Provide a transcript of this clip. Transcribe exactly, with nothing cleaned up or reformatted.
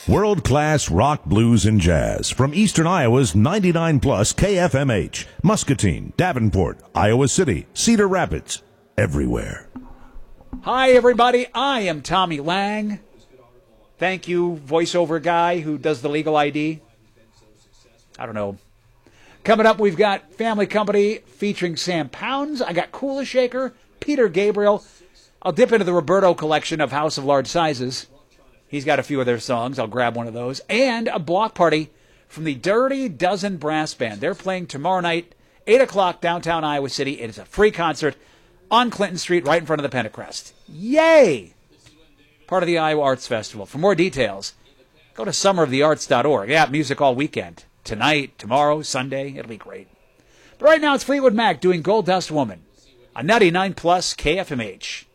World-class rock, blues, and jazz from Eastern Iowa's ninety-nine plus K F M H, Muscatine, Davenport, Iowa City, Cedar Rapids, everywhere. Hi, everybody. I am Tommy Lang. Thank you, voiceover guy who does the legal I D. I don't know. Coming up, we've got Family Company featuring Sam Pounds. I got Kula Shaker, Peter Gabriel. I'll dip into the Roberto collection of House of Large Sizes. He's got a few of their songs. I'll grab one of those. And a block party from the Dirty Dozen Brass Band. They're playing tomorrow night, eight o'clock, downtown Iowa City. It is a free concert on Clinton Street, right in front of the Pentecrest. Yay! Part of the Iowa Arts Festival. For more details, go to summer of the arts dot org. Yeah, music all weekend. Tonight, tomorrow, Sunday. It'll be great. But right now, it's Fleetwood Mac doing Gold Dust Woman on ninety-nine plus K F M H.